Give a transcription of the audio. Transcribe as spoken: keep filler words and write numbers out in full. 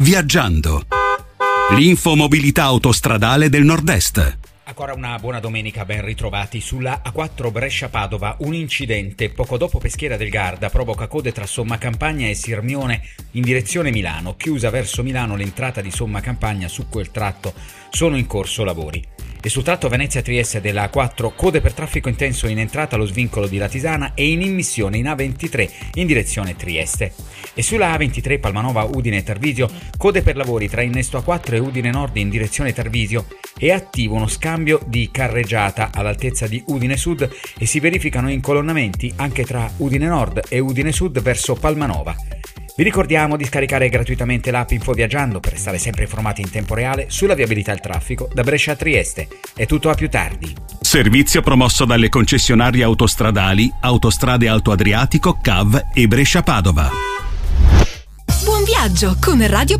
Viaggiando. L'infomobilità autostradale del Nord-Est. Ancora una buona domenica, ben ritrovati. Sulla A quattro Brescia-Padova un incidente poco dopo Peschiera del Garda provoca code tra Sommacampagna e Sirmione in direzione Milano. Chiusa verso Milano l'entrata di Sommacampagna, su quel tratto sono in corso lavori. E sul tratto Venezia-Trieste della A quattro code per traffico intenso in entrata allo svincolo di Latisana e in immissione in A ventitré in direzione Trieste. E sulla A ventitré Palmanova-Udine-Tarvisio code per lavori tra Innesto A quattro e Udine Nord in direzione Tarvisio. È attivo uno scambio di carreggiata all'altezza di Udine Sud e si verificano incolonnamenti anche tra Udine Nord e Udine Sud verso Palmanova. Vi ricordiamo di scaricare gratuitamente l'app Info Viaggiando per restare sempre informati in tempo reale sulla viabilità e il traffico da Brescia a Trieste. È tutto a più tardi. Servizio promosso dalle concessionarie autostradali Autostrade Alto Adriatico, C A V e Brescia Padova. Buon viaggio con Radio